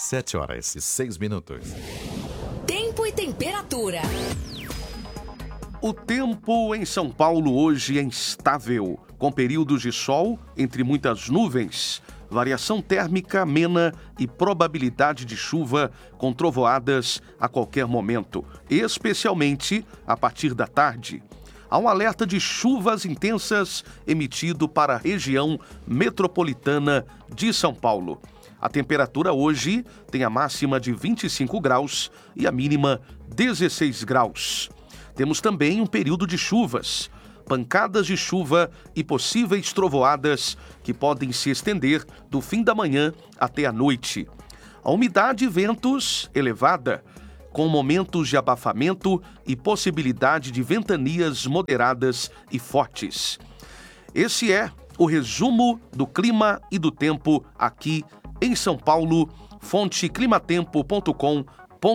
7h06. Tempo e temperatura. O tempo em São Paulo hoje é instável, com períodos de sol entre muitas nuvens, variação térmica amena e probabilidade de chuva com trovoadas a qualquer momento, especialmente a partir da tarde. Há um alerta de chuvas intensas emitido para a região metropolitana de São Paulo. A temperatura hoje tem a máxima de 25 graus e a mínima 16 graus. Temos também um período de chuvas, pancadas de chuva e possíveis trovoadas que podem se estender do fim da manhã até a noite. A umidade e ventos elevada, com momentos de abafamento e possibilidade de ventanias moderadas e fortes. Esse é o resumo do clima e do tempo aqui em São Paulo, fonte climatempo.com.br.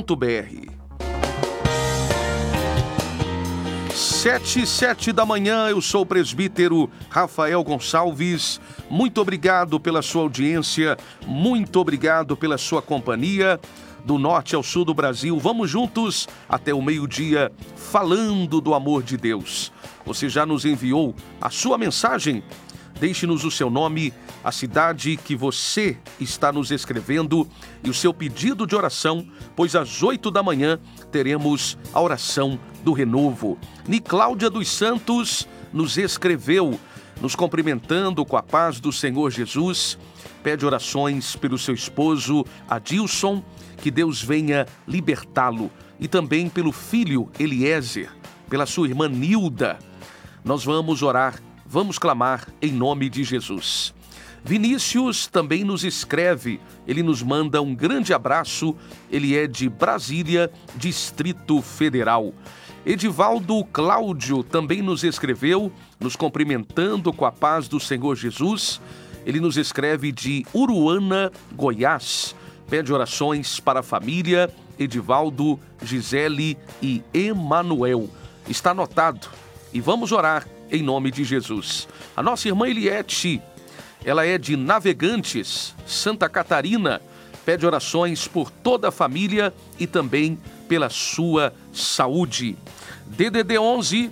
7h07 da manhã, eu sou o presbítero Rafael Gonçalves. Muito obrigado pela sua audiência, muito obrigado pela sua companhia. Do norte ao sul do Brasil, vamos juntos até o meio-dia, falando do amor de Deus. Você já nos enviou a sua mensagem? Deixe-nos o seu nome, a cidade que você está nos escrevendo e o seu pedido de oração, pois às 8 da manhã teremos a oração do renovo. Nicláudia dos Santos nos escreveu, nos cumprimentando com a paz do Senhor Jesus. Pede orações pelo seu esposo Adilson, que Deus venha libertá-lo, e também pelo filho Eliezer, pela sua irmã Nilda. Nós vamos orar, vamos clamar em nome de Jesus. Vinícius também nos escreve, ele nos manda um grande abraço, ele é de Brasília, Distrito Federal. Edivaldo Cláudio também nos escreveu, nos cumprimentando com a paz do Senhor Jesus. Ele nos escreve de Uruana, Goiás. Pede orações para a família, Edivaldo, Gisele e Emanuel. Está anotado e vamos orar em nome de Jesus. A nossa irmã Eliette, ela é de Navegantes, Santa Catarina. Pede orações por toda a família e também pela sua saúde. DDD 11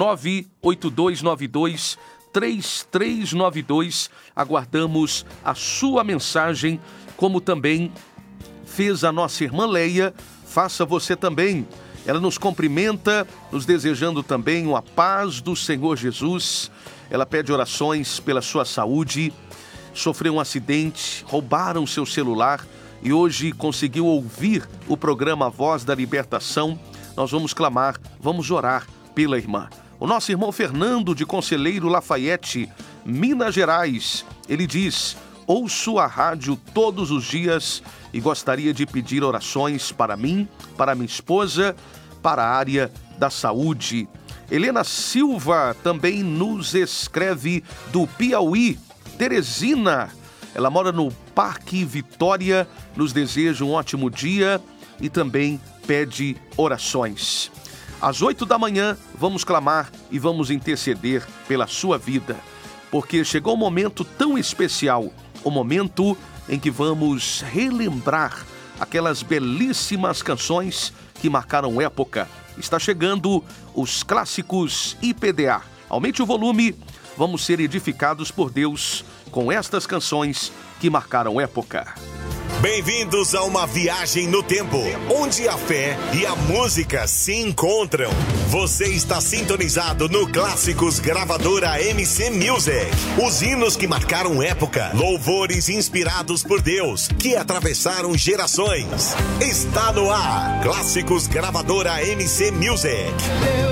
98292 3392. Aguardamos a sua mensagem, como também fez a nossa irmã Leia. Faça você também. Ela nos cumprimenta, nos desejando também a paz do Senhor Jesus. Ela pede orações pela sua saúde. Sofreu um acidente, roubaram seu celular e hoje conseguiu ouvir o programa Voz da Libertação. Nós vamos clamar, vamos orar pela irmã. O nosso irmão Fernando, de Conselheiro Lafayette, Minas Gerais, ele diz: ouço a rádio todos os dias e gostaria de pedir orações para mim, para minha esposa, para a área da saúde. Helena Silva também nos escreve do Piauí. Teresina, ela mora no Parque Vitória, nos deseja um ótimo dia e também pede orações. Às 8 da manhã, vamos clamar e vamos interceder pela sua vida, porque chegou um momento tão especial, o momento em que vamos relembrar aquelas belíssimas canções que marcaram época. Está chegando os clássicos IPDA. Aumente o volume, vamos ser edificados por Deus com estas canções que marcaram época. Bem-vindos a uma viagem no tempo, onde a fé e a música se encontram. Você está sintonizado no Clássicos Gravadora MC Music. Os hinos que marcaram época, louvores inspirados por Deus, que atravessaram gerações. Está no ar, Clássicos Gravadora MC Music.